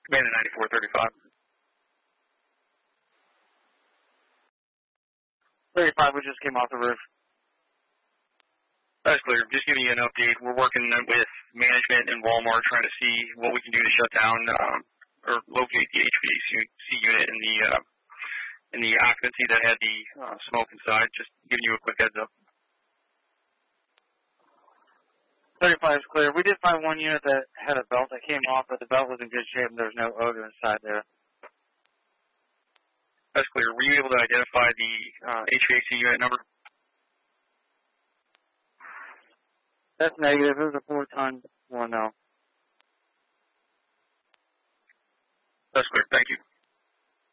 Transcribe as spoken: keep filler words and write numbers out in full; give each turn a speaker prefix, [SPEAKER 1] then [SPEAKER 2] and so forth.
[SPEAKER 1] Command ninety-four thirty-five.
[SPEAKER 2] thirty-five, we just came off the roof.
[SPEAKER 1] That's clear. Just giving you an update. We're working with management and Walmart trying to see what we can do to shut down um, or locate the H V A C unit in the uh, in the occupancy that had the uh, smoke inside. Just giving you a quick heads up.
[SPEAKER 2] thirty-five is clear. We did find one unit that had a belt that came off, but the belt was in good shape and there was no odor inside there.
[SPEAKER 1] That's clear. Were you able to identify the uh, H V A C unit number?
[SPEAKER 2] That's negative. It was a four-ton one, no.
[SPEAKER 1] That's clear. Thank you.